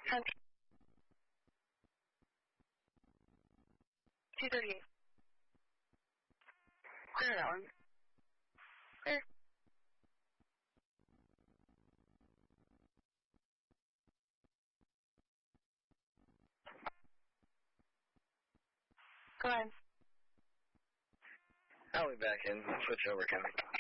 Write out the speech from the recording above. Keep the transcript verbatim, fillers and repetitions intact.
two thirty-eight. Clear that one. Clear. Go ahead. I'll be back in. Switch over, Kevin.